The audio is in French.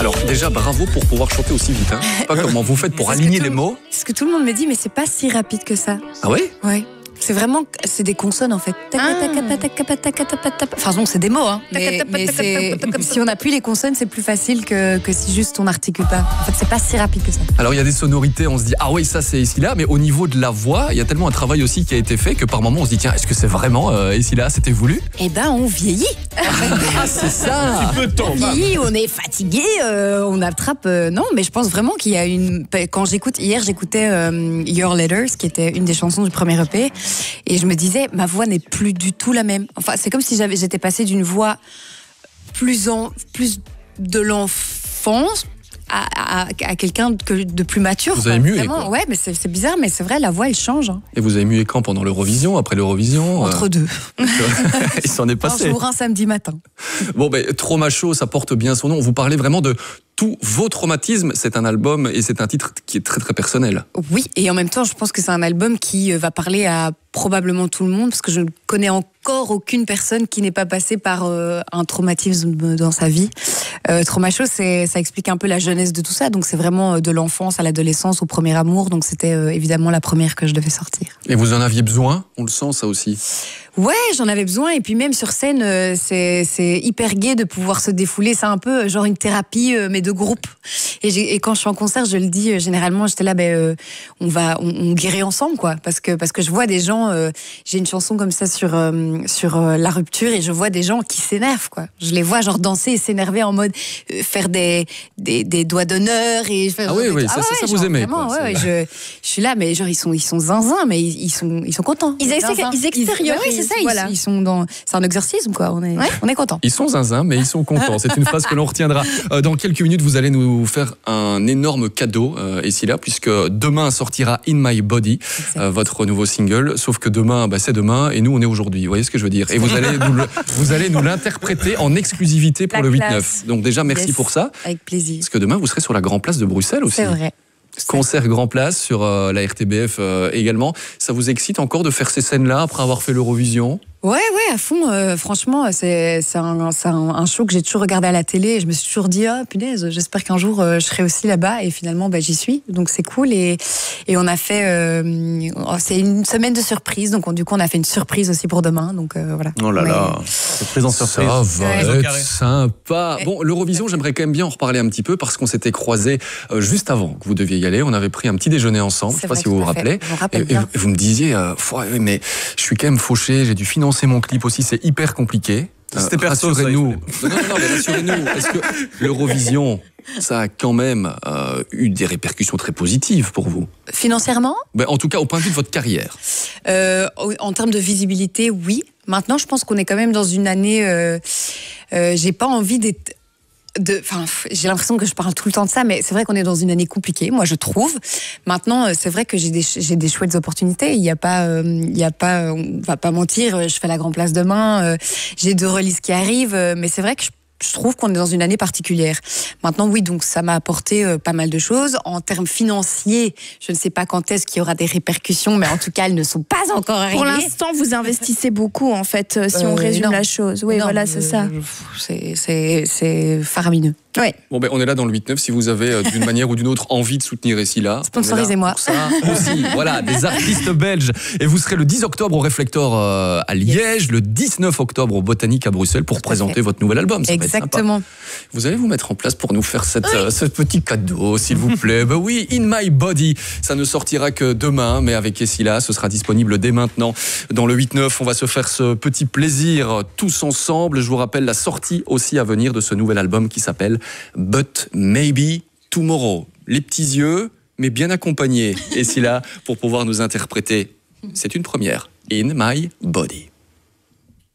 Alors déjà, bravo pour pouvoir chanter aussi vite. Hein. Je sais pas comment vous faites pour aligner les mots. C'est ce que tout le monde me dit, mais c'est pas si rapide que ça. Ah ouais? Ouais. C'est vraiment, c'est des consonnes en fait. Enfin bon, c'est des mots, hein. Mais si on appuie les consonnes, c'est plus facile que si juste on n'articule pas. En fait, c'est pas si rapide que ça. Alors il y a des sonorités, on se dit ah oui ça c'est ici là, mais au niveau de la voix, il y a tellement un travail aussi qui a été fait que par moments on se dit tiens est-ce que c'est vraiment ici là, c'était voulu? Eh ben on vieillit. Ah c'est ça. Un petit peu de temps. On vieillit, on est fatigué, on attrape. Non, mais je pense vraiment qu'il y a une. Quand j'écoutais Your Letters, qui était une des chansons du premier EP. Et je me disais, ma voix n'est plus du tout la même. Enfin, c'est comme si j'étais passée d'une voix plus de l'enfance à quelqu'un de plus mature. Vous avez mué, quoi. Ouais, mais c'est bizarre, mais c'est vrai, la voix, elle change. Hein. Et vous avez mué quand? Pendant l'Eurovision? Après l'Eurovision? Entre deux. Il s'en est passé. Un jour, un samedi matin. Bon, Trauma Show, ça porte bien son nom. Vous parlez vraiment de tous vos traumatismes. C'est un album et c'est un titre qui est très très personnel. Oui, et en même temps, je pense que c'est un album qui va parler à probablement tout le monde, parce que je ne connais encore aucune personne qui n'est pas passée par un traumatisme dans sa vie. Trauma Show, ça explique un peu la jeunesse de tout ça, donc c'est vraiment de l'enfance à l'adolescence, au premier amour, donc c'était évidemment la première que je devais sortir. Et vous en aviez besoin? On le sent ça aussi. Ouais, j'en avais besoin, et puis même sur scène, c'est hyper gai de pouvoir se défouler, c'est un peu genre une thérapie, mais de groupe. Et quand je suis en concert, je le dis, généralement, j'étais là, on guérit ensemble, quoi, parce que je vois des gens, j'ai une chanson comme ça sur la rupture, et je vois des gens qui s'énervent, quoi. Je les vois genre danser et s'énerver en mode faire des doigts d'honneur et ça vous aimez. Vraiment, je suis là, mais genre ils sont zinzins, mais ils sont contents. Ils extériorisent. C'est ça, ils sont dans. C'est un exorcisme, quoi. On est contents. Ils sont zinzins, mais ils sont contents. C'est une phrase que l'on retiendra. Dans quelques minutes, vous allez nous faire un énorme cadeau, ici là, puisque demain sortira In My Body, votre nouveau single. Sauf que demain, c'est demain, et nous, on est aujourd'hui. Vous voyez ce que je veux dire? Et vous allez nous l'interpréter en exclusivité pour le 8-9. Donc déjà, merci pour ça. Avec plaisir. Parce que demain, vous serez sur la Grand Place de Bruxelles aussi. C'est vrai. Concert Grand Place sur la RTBF également. Ça vous excite encore de faire ces scènes-là après avoir fait l'Eurovision? Ouais, à fond. Franchement, c'est un show que j'ai toujours regardé à la télé. Et je me suis toujours dit, punaise, j'espère qu'un jour je serai aussi là-bas. Et finalement, j'y suis. Donc c'est cool. Et on a fait, c'est une semaine de surprise. Donc du coup, on a fait une surprise aussi pour demain. Donc voilà. Oh là là, c'est présent surprise. Ça va être sympa. Bon, l'Eurovision, j'aimerais quand même bien en reparler un petit peu parce qu'on s'était croisés juste avant que vous deviez y aller. On avait pris un petit déjeuner ensemble. Je sais pas si vous vous rappelez. Et vous me disiez, mais je suis quand même fauché. J'ai dû financer mon clip aussi, c'est hyper compliqué. C'était perso, rassurez-nous. Non, mais rassurez-nous. Est-ce que l'Eurovision, ça a quand même eu des répercussions très positives pour vous? Financièrement? En tout cas, au point de vue de votre carrière. En termes de visibilité, oui. Maintenant, je pense qu'on est quand même dans une année. J'ai pas envie d'être. J'ai l'impression que je parle tout le temps de ça, mais c'est vrai qu'on est dans une année compliquée, moi je trouve. Maintenant, c'est vrai que j'ai des chouettes opportunités. Il y a pas, on va pas mentir. Je fais la Grand Place demain. J'ai 2 releases qui arrivent, mais c'est vrai que je trouve qu'on est dans une année particulière. Maintenant, oui, donc ça m'a apporté pas mal de choses. En termes financiers, je ne sais pas quand est-ce qu'il y aura des répercussions, mais en tout cas, elles ne sont pas encore arrivées. Pour l'instant, vous investissez beaucoup, en fait, si on résume la chose. Oui, voilà, c'est ça. C'est faramineux. Ouais. Bon, on est là dans le 8-9. Si vous avez d'une manière ou d'une autre envie de soutenir Essila, sponsorisez-moi. Ça aussi, voilà, des artistes belges. Et vous serez le 10 octobre au Réflector à Liège, le 19 octobre au Botanique à Bruxelles pour présenter votre nouvel album. Ça exactement. Va être sympa. Vous allez vous mettre en place pour nous faire ce petit cadeau, s'il vous plaît. Oui, In My Body, ça ne sortira que demain, mais avec Essila, ce sera disponible dès maintenant. Dans le 8-9, on va se faire ce petit plaisir tous ensemble. Je vous rappelle la sortie aussi à venir de ce nouvel album qui s'appelle But Maybe Tomorrow. Les petits yeux, mais bien accompagnés. Essila, pour pouvoir nous interpréter. C'est une première. In My Body.